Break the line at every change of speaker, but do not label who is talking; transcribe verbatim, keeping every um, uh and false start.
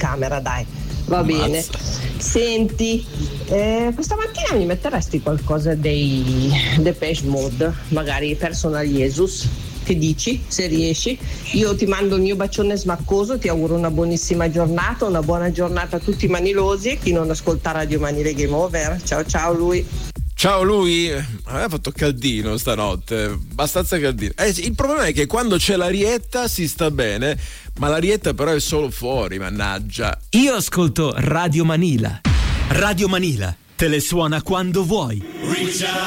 camera, dai. Va
Mazza.
bene. Senti, eh, questa mattina mi metteresti qualcosa dei Depeche Mode, magari Personal Jesus? Che dici? Se riesci, io ti mando il mio bacione smaccoso, ti auguro una buonissima giornata, una buona giornata a tutti i manilosi e chi non ascolta Radio Manile Game Over. Ciao ciao lui.
Ciao lui, a me ha fatto caldino stanotte, abbastanza caldino. Eh, il problema è che quando c'è l'arietta si sta bene, ma l'arietta però è solo fuori, mannaggia.
Io ascolto Radio Manila. Radio Manila, te le suona quando vuoi.